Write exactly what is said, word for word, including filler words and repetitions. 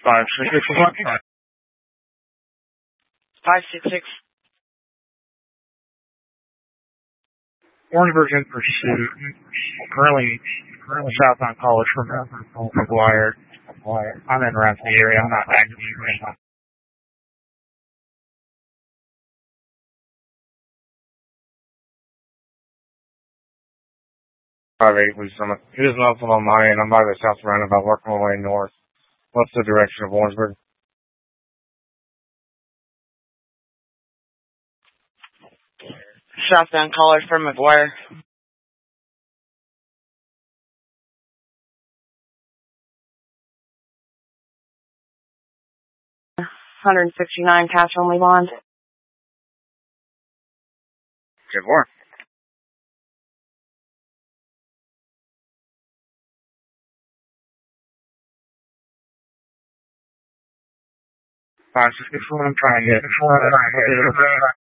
Five six six one. Five six six. Orangeburg in pursuit. Currently, currently southbound College from McGuire. I'm in around the area. I'm not actively. Five eight, please. It is nothing on my end. I'm by the south roundabout, working my way north. What's the direction of Orangeburg? Southbound College from McGuire. one sixty-nine cash only bond. Good work. Five six six one. I'm trying to get. I'm trying to get.